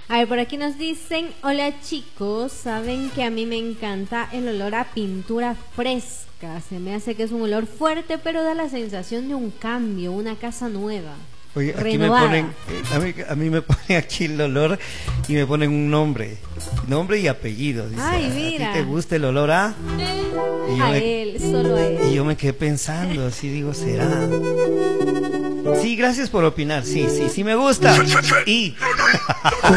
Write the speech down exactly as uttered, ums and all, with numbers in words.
A ver, por aquí nos dicen, hola chicos, saben que a mí me encanta el olor a pintura fresca. Se me hace que es un olor fuerte, pero da la sensación de un cambio, una casa nueva. Oye, aquí renovada. me ponen, eh, a, mí, a mí me ponen aquí el olor y me ponen un nombre, nombre y apellido. Dice, Ay, ¿a mira. ti te gusta el olor a? Y yo A me, él, solo a él. y yo me quedé pensando, así digo, ¿será? Sí, gracias por opinar, sí, sí, sí me gusta. Y...